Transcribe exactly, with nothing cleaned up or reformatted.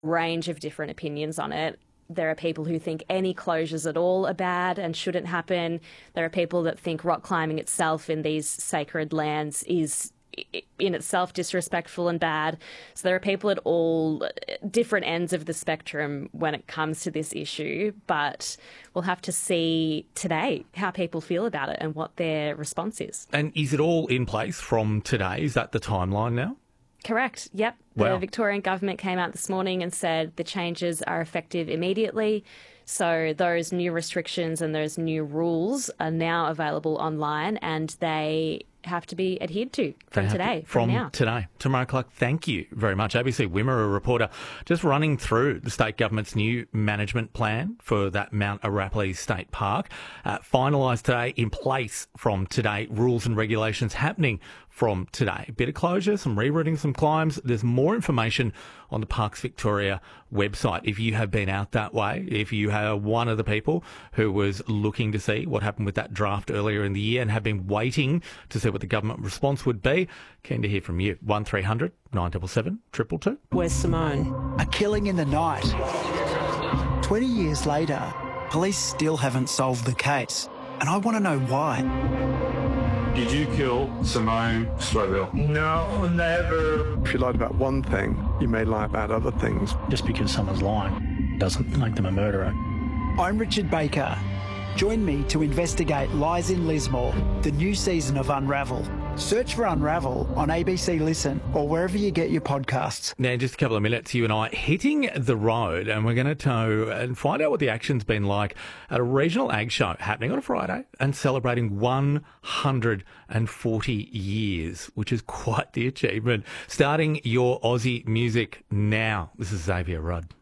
range of different opinions on it. There are people who think any closures at all are bad and shouldn't happen. There are people that think rock climbing itself in these sacred lands is in itself disrespectful and bad. So there are people at all different ends of the spectrum when it comes to this issue, but we'll have to see today how people feel about it and what their response is. And is it all in place from today? Is that the timeline now? Correct. Yep. Wow. The Victorian government came out this morning and said the changes are effective immediately. So those new restrictions and those new rules are now available online, and they have to be adhered to from today, from, from now. today. Tamara Clark, thank you very much. A B C Wimmera reporter just running through the state government's new management plan for that Mount Arapiles State Park. Uh, finalised today, in place from today, rules and regulations happening from today. A bit of closure, some rerouting, some climbs. There's more information on the Parks Victoria website. If you have been out that way, if you are one of the people who was looking to see what happened with that draft earlier in the year and have been waiting to see what the government response would be, keen to hear from you. one three hundred nine seven seven two two two. Where's Simone? A killing in the night. twenty years later, police still haven't solved the case. And I want to know why. Did you kill Simone Stroville? No, never. If you lied about one thing, you may lie about other things. Just because someone's lying doesn't make them a murderer. I'm Richard Baker. Join me to investigate Lies in Lismore, the new season of Unravel. Search for Unravel on A B C Listen or wherever you get your podcasts. Now, in just a couple of minutes, you and I hitting the road, and we're going to tow and find out what the action's been like at a regional ag show happening on a Friday and celebrating one hundred forty years, which is quite the achievement. Starting your Aussie music now. This is Xavier Rudd.